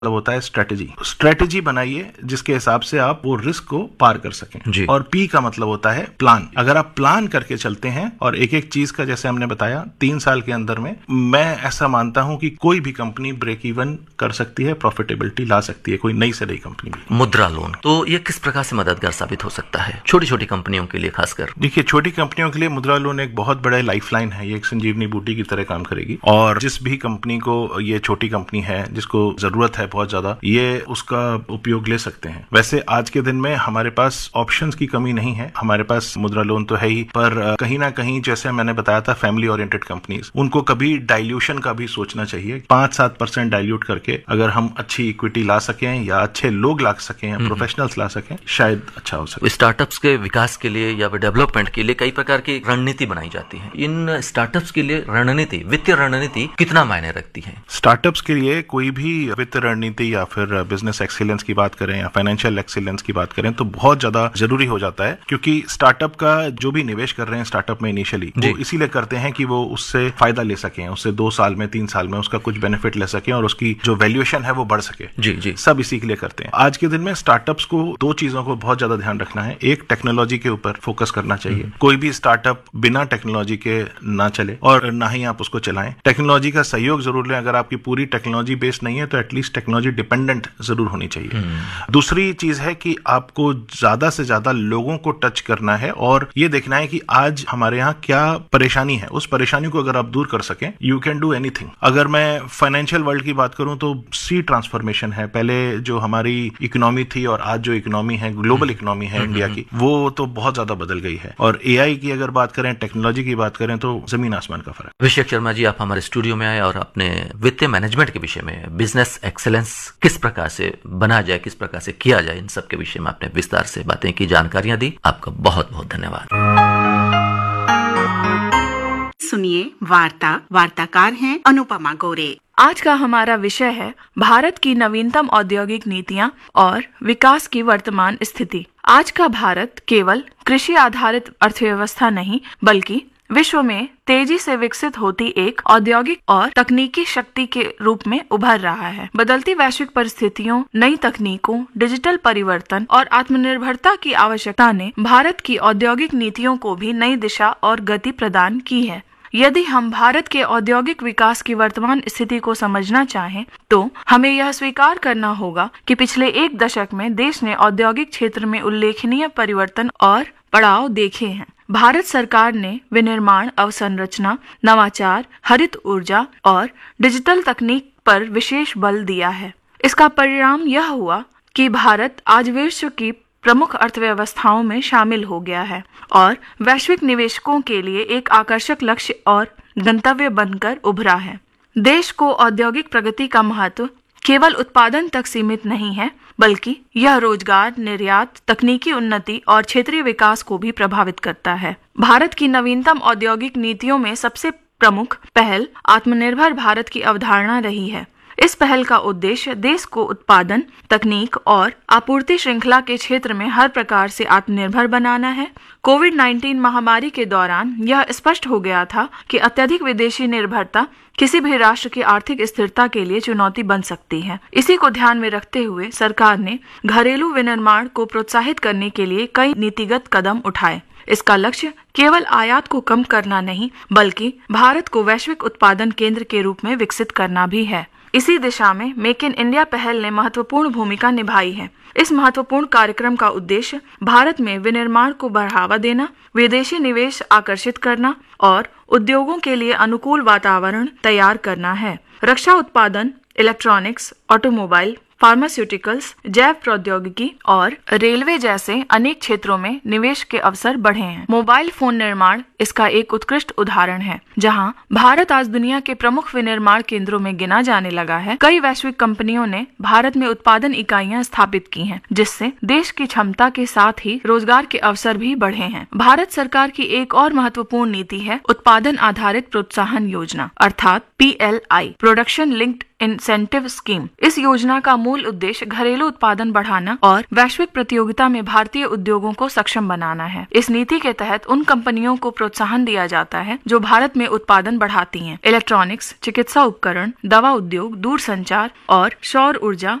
मतलब होता है स्ट्रेटेजी बनाइए जिसके हिसाब से आप वो रिस्क को पार कर सकें। और पी का मतलब होता है प्लान। अगर आप प्लान करके चलते हैं और एक एक चीज का, जैसे हमने बताया, 3 साल के अंदर में मैं ऐसा मानता हूं कि कोई भी कंपनी ब्रेक इवन कर सकती है, प्रॉफिटेबिलिटी ला सकती है, कोई नई से नई कंपनी भी। मुद्रा लोन तो ये किस प्रकार से मददगार साबित हो सकता है छोटी छोटी कंपनियों के लिए खासकर? देखिए, छोटी कंपनियों के लिए मुद्रा लोन एक बहुत बड़ा लाइफलाइन है। ये एक संजीवनी बूटी की तरह काम करेगी और जिस भी कंपनी को, ये छोटी कंपनी है जिसको जरूरत है बहुत ज्यादा, ये उसका उपयोग ले सकते हैं। वैसे आज के दिन में हमारे पास ऑप्शंस की कमी नहीं है, हमारे पास मुद्रा लोन तो है ही, पर कहीं ना कहीं जैसे मैंने बताया था, फैमिली ओरिएंटेड कंपनीज, उनको कभी डाइल्यूशन का भी सोचना चाहिए। 5-7% डाइल्यूट करके अगर हम अच्छी इक्विटी ला सकें या अच्छे लोग ला सकें या प्रोफेशनल्स ला सकें, शायद अच्छा हो सके। स्टार्टअप्स के विकास के लिए या डेवलपमेंट के लिए कई प्रकार की रणनीति बनाई जाती है। इन स्टार्टअप्स के लिए रणनीति, वित्तीय रणनीति कितना मायने रखती है? स्टार्टअप्स के लिए कोई भी वित्तीय रणनीति या फिर बिजनेस एक्सीलेंस की बात करें या फाइनेंशियल एक्सीलेंस की बात करें तो बहुत ज्यादा जरूरी हो जाता है, क्योंकि स्टार्टअप का जो भी निवेश कर रहे हैं स्टार्टअप में इनिशियली, वो इसीलिए करते हैं कि वो उससे फायदा ले सकें, उससे 2 साल में 3 साल में उसका कुछ बेनिफिट ले सकें और उसकी जो वैल्यूएशन है वो बढ़ सके। जी। सब इसी के लिए करते हैं। आज के दिन में स्टार्टअप्स को 2 चीजों को बहुत ज्यादा ध्यान रखना है। एक, टेक्नोलॉजी के ऊपर फोकस करना चाहिए। कोई भी स्टार्टअप बिना टेक्नोलॉजी के ना चले और ना ही आप उसको चलाएं। टेक्नोलॉजी का सहयोग जरूर लें। अगर आपकी पूरी टेक्नोलॉजी बेस्ड नहीं है तो एटलीस्ट टेक्नोलॉजी डिपेंडेंट जरूर होनी चाहिए। दूसरी चीज है कि आपको ज्यादा से ज्यादा लोगों को टच करना है और ये देखना है कि आज हमारे यहाँ क्या परेशानी है। उस परेशानी को अगर आप दूर कर सकें, यू कैन डू एनीथिंग। अगर मैं फाइनेंशियल वर्ल्ड की बात करूं तो सी ट्रांसफॉर्मेशन है। पहले जो हमारी इकोनॉमी थी और आज जो इकोनॉमी है, ग्लोबल इकोनॉमी है इंडिया की, वो तो बहुत ज्यादा बदल गई है। और एआई की अगर बात करें, टेक्नोलॉजी की बात करें तो जमीन आसमान का फर्क। अभिषेक शर्मा जी, आप हमारे स्टूडियो में आए और अपने वित्तीय मैनेजमेंट के विषय में, बिजनेस एक्सेलेंस किस प्रकार से बना जाए, किस प्रकार से किया जाए, इन सब के विषय में आपने विस्तार से बातें की, जानकारियां दी। आपका बहुत बहुत धन्यवाद। सुनिए वार्ताकार हैं अनुपमा गोरे। आज का हमारा विषय है भारत की नवीनतम औद्योगिक नीतियां और विकास की वर्तमान स्थिति। आज का भारत केवल कृषि आधारित अर्थव्यवस्था नहीं बल्कि विश्व में तेजी से विकसित होती एक औद्योगिक और तकनीकी शक्ति के रूप में उभर रहा है। बदलती वैश्विक परिस्थितियों, नई तकनीकों, डिजिटल परिवर्तन और आत्मनिर्भरता की आवश्यकता ने भारत की औद्योगिक नीतियों को भी नई दिशा और गति प्रदान की है। यदि हम भारत के औद्योगिक विकास की वर्तमान स्थिति को समझना चाहें, तो हमें यह स्वीकार करना होगा कि पिछले 1 दशक में देश ने औद्योगिक क्षेत्र में उल्लेखनीय परिवर्तन और पड़ाव देखे हैं। भारत सरकार ने विनिर्माण, अवसंरचना, नवाचार, हरित ऊर्जा और डिजिटल तकनीक पर विशेष बल दिया है। इसका परिणाम यह हुआ कि भारत आज विश्व की प्रमुख अर्थव्यवस्थाओं में शामिल हो गया है और वैश्विक निवेशकों के लिए एक आकर्षक लक्ष्य और गंतव्य बनकर उभरा है। देश को औद्योगिक प्रगति का महत्व केवल उत्पादन तक सीमित नहीं है, बल्कि यह रोजगार, निर्यात, तकनीकी उन्नति और क्षेत्रीय विकास को भी प्रभावित करता है। भारत की नवीनतम औद्योगिक नीतियों में सबसे प्रमुख पहल आत्मनिर्भर भारत की अवधारणा रही है। इस पहल का उद्देश्य देश को उत्पादन, तकनीक और आपूर्ति श्रृंखला के क्षेत्र में हर प्रकार से आत्मनिर्भर बनाना है। कोविड-19 महामारी के दौरान यह स्पष्ट हो गया था कि अत्यधिक विदेशी निर्भरता किसी भी राष्ट्र की आर्थिक स्थिरता के लिए चुनौती बन सकती है। इसी को ध्यान में रखते हुए सरकार ने घरेलू विनिर्माण को प्रोत्साहित करने के लिए कई नीतिगत कदम उठाए। इसका लक्ष्य केवल आयात को कम करना नहीं, बल्कि भारत को वैश्विक उत्पादन केंद्र के रूप में विकसित करना भी है। इसी दिशा में मेक इन इंडिया पहल ने महत्वपूर्ण भूमिका निभाई है। इस महत्वपूर्ण कार्यक्रम का उद्देश्य भारत में विनिर्माण को बढ़ावा देना, विदेशी निवेश आकर्षित करना और उद्योगों के लिए अनुकूल वातावरण तैयार करना है। रक्षा उत्पादन, इलेक्ट्रॉनिक्स, ऑटोमोबाइल, फार्मास्यूटिकल्स, जैव प्रौद्योगिकी और रेलवे जैसे अनेक क्षेत्रों में निवेश के अवसर बढ़े हैं। मोबाइल फोन निर्माण इसका एक उत्कृष्ट उदाहरण है, जहां भारत आज दुनिया के प्रमुख विनिर्माण केंद्रों में गिना जाने लगा है। कई वैश्विक कंपनियों ने भारत में उत्पादन इकाइयां स्थापित की हैं, जिससे देश की क्षमता के साथ ही रोजगार के अवसर भी बढ़े हैं। भारत सरकार की एक और महत्वपूर्ण नीति है उत्पादन आधारित प्रोत्साहन योजना, अर्थात PLI, production linked incentive scheme. इस योजना का मूल उद्देश्य घरेलू उत्पादन बढ़ाना और वैश्विक प्रतियोगिता में भारतीय उद्योगों को सक्षम बनाना है। इस नीति के तहत उन कंपनियों को प्रोत्साहन दिया जाता है जो भारत में उत्पादन बढ़ाती हैं। इलेक्ट्रॉनिक्स, चिकित्सा उपकरण, दवा उद्योग, दूरसंचार और सौर ऊर्जा